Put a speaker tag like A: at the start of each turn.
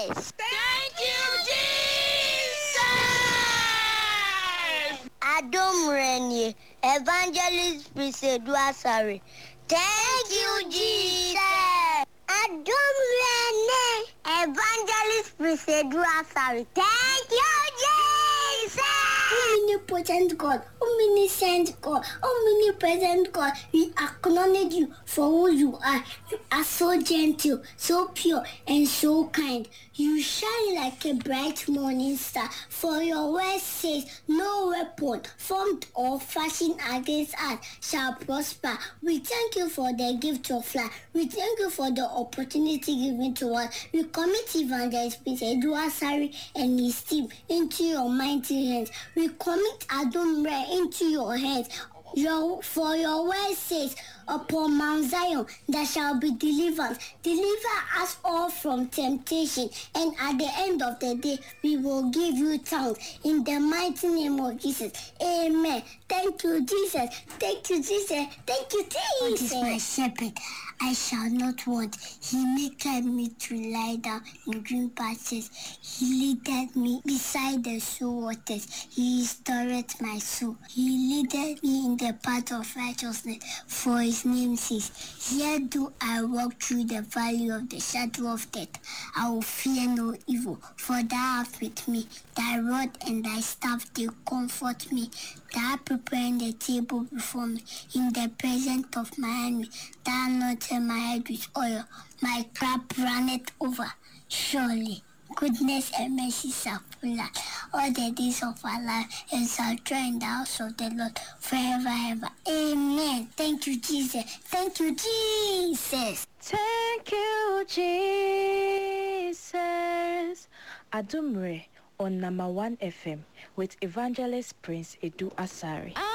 A: Thank you, Jesus!
B: Adom Renie, Evangelist Prisedu Asare. Thank you, Jesus! Adom Renie, Evangelist Prisedu Asare. Thank you, Jesus!
C: Omnipotent God, omniscient God, omnipresent God, we acknowledge you for who you are. You are so gentle, so pure, and so kind. You shine like a bright morning star. For your word says, no weapon formed or fashioned against us shall prosper. We thank you for the gift of life. We thank you for the opportunity given to us. We commit Evangelist Edu Asare and his team into your mighty hands. We commit Adumre into your hands. For your word says, upon Mount Zion there shall be deliverance. Deliver us all from temptation, and at the end of the day we will give you thanks. In the mighty name of Jesus, amen. Thank you, Jesus. Thank you, Jesus. Thank you, Jesus. God is my shepherd, I shall not want. He maketh me to lie down in green pastures. He leadeth me beside the still waters. He restoreth my soul. He leadeth me in the path of righteousness for his name's sake. Yet do I walk through the valley of the shadow of death, I will fear no evil, for thou art with me. Thy rod and thy staff, they comfort me. Thou preparing the table before me in the presence of my enemy. Thou anointest my head with oil. My cup runneth over. Surely goodness and mercy shall follow us all the days of our life, and shall dwell in the house of the Lord forever and ever. Amen. Thank you, Jesus. Thank you, Jesus.
A: Thank you, Jesus. Adumre on number 1 FM with Evangelist Prince Edu Asare.